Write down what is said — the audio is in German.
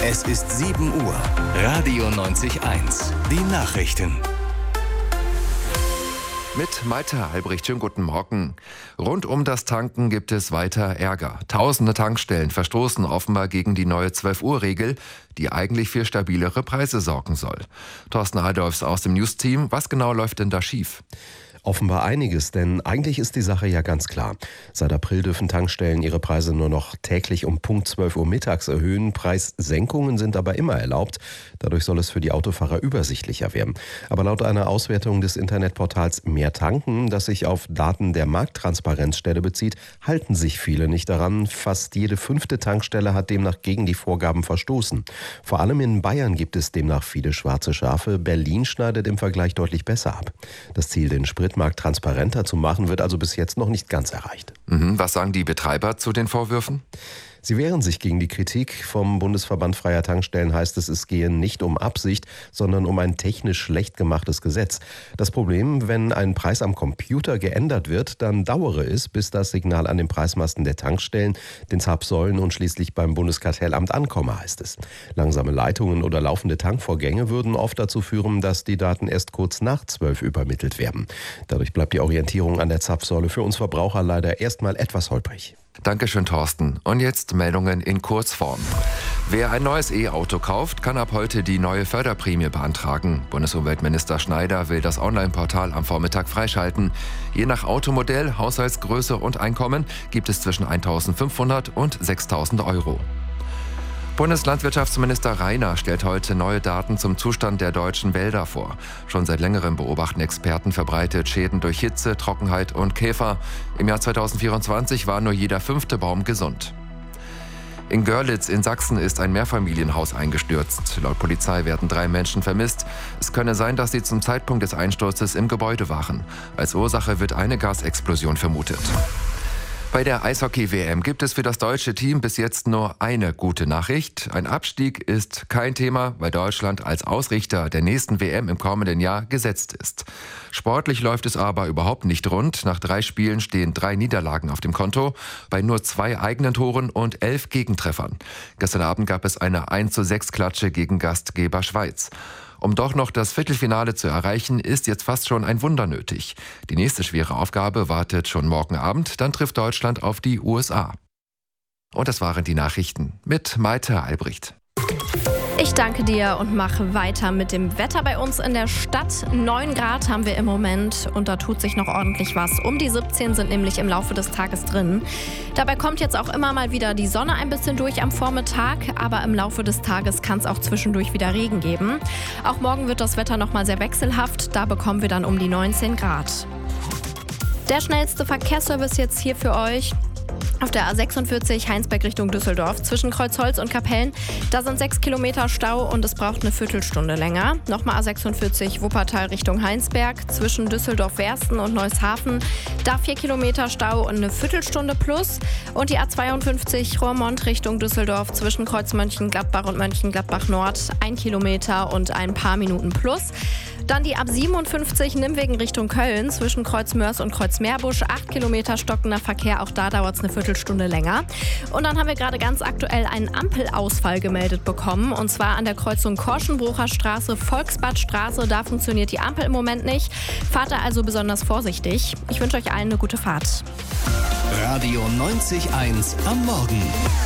Es ist 7 Uhr. Radio 90.1. Die Nachrichten. Mit Malte Albrecht, schönen guten Morgen. Rund um das Tanken gibt es weiter Ärger. Tausende Tankstellen verstoßen offenbar gegen die neue 12-Uhr-Regel, die eigentlich für stabilere Preise sorgen soll. Thorsten Adolfs aus dem News-Team, was genau läuft denn da schief? Offenbar einiges, denn eigentlich ist die Sache ja ganz klar. Seit April dürfen Tankstellen ihre Preise nur noch täglich um Punkt 12 Uhr mittags erhöhen. Preissenkungen sind aber immer erlaubt. Dadurch soll es für die Autofahrer übersichtlicher werden. Aber laut einer Auswertung des Internetportals Mehr Tanken, das sich auf Daten der Markttransparenzstelle bezieht, halten sich viele nicht daran. Fast jede 5. Tankstelle hat demnach gegen die Vorgaben verstoßen. Vor allem in Bayern gibt es demnach viele schwarze Schafe. Berlin schneidet im Vergleich deutlich besser ab. Das Ziel, den Spritmarkt transparenter zu machen, wird also bis jetzt noch nicht ganz erreicht. Was sagen die Betreiber zu den Vorwürfen? Sie wehren sich gegen die Kritik. Vom Bundesverband Freier Tankstellen heißt es gehe nicht um Absicht, sondern um ein technisch schlecht gemachtes Gesetz. Das Problem, wenn ein Preis am Computer geändert wird, dann dauere es, bis das Signal an den Preismasten der Tankstellen, den Zapfsäulen und schließlich beim Bundeskartellamt ankomme, heißt es. Langsame Leitungen oder laufende Tankvorgänge würden oft dazu führen, dass die Daten erst kurz nach 12 übermittelt werden. Dadurch bleibt die Orientierung an der Zapfsäule für uns Verbraucher leider erstmal etwas holprig. Dankeschön, Thorsten. Und jetzt Meldungen in Kurzform. Wer ein neues E-Auto kauft, kann ab heute die neue Förderprämie beantragen. Bundesumweltminister Schneider will das Online-Portal am Vormittag freischalten. Je nach Automodell, Haushaltsgröße und Einkommen gibt es zwischen 1.500 und 6.000 Euro. Bundeslandwirtschaftsminister Rainer stellt heute neue Daten zum Zustand der deutschen Wälder vor. Schon seit längerem beobachten Experten verbreitet Schäden durch Hitze, Trockenheit und Käfer. Im Jahr 2024 war nur jeder 5. Baum gesund. In Görlitz in Sachsen ist ein Mehrfamilienhaus eingestürzt. Laut Polizei werden 3 Menschen vermisst. Es könne sein, dass sie zum Zeitpunkt des Einsturzes im Gebäude waren. Als Ursache wird eine Gasexplosion vermutet. Bei der Eishockey-WM gibt es für das deutsche Team bis jetzt nur eine gute Nachricht. Ein Abstieg ist kein Thema, weil Deutschland als Ausrichter der nächsten WM im kommenden Jahr gesetzt ist. Sportlich läuft es aber überhaupt nicht rund. Nach 3 Spielen stehen 3 Niederlagen auf dem Konto, bei nur 2 eigenen Toren und 11 Gegentreffern. Gestern Abend gab es eine 1:6-Klatsche gegen Gastgeber Schweiz. Um doch noch das Viertelfinale zu erreichen, ist jetzt fast schon ein Wunder nötig. Die nächste schwere Aufgabe wartet schon morgen Abend, dann trifft Deutschland auf die USA. Und das waren die Nachrichten mit Malte Albrecht. Ich danke dir und mache weiter mit dem Wetter bei uns in der Stadt. 9 Grad haben wir im Moment und da tut sich noch ordentlich was. Um die 17 sind nämlich im Laufe des Tages drin. Dabei kommt jetzt auch immer mal wieder die Sonne ein bisschen durch am Vormittag, aber im Laufe des Tages kann es auch zwischendurch wieder Regen geben. Auch morgen wird das Wetter nochmal sehr wechselhaft, da bekommen wir dann um die 19 Grad. Der schnellste Verkehrsservice jetzt hier für euch. Auf der A46 Heinsberg Richtung Düsseldorf zwischen Kreuzholz und Kapellen, da sind 6 Kilometer Stau und es braucht eine Viertelstunde länger. Nochmal A46 Wuppertal Richtung Heinsberg zwischen Düsseldorf-Wersten und Neushafen, da 4 Kilometer Stau und eine Viertelstunde plus. Und die A52 Roermond Richtung Düsseldorf zwischen Kreuz Mönchengladbach und Mönchengladbach Nord, 1 Kilometer und ein paar Minuten plus. Dann die A57 Nimwegen Richtung Köln zwischen Kreuz Mörs und Kreuz Meerbusch, 8 Kilometer stockender Verkehr, auch da dauert es eine Viertelstunde länger. Und dann haben wir gerade ganz aktuell einen Ampelausfall gemeldet bekommen, und zwar an der Kreuzung Korschenbrucher Straße, Volksbadstraße, da funktioniert die Ampel im Moment nicht. Fahrt da also besonders vorsichtig. Ich wünsche euch allen eine gute Fahrt. Radio 90.1 am Morgen.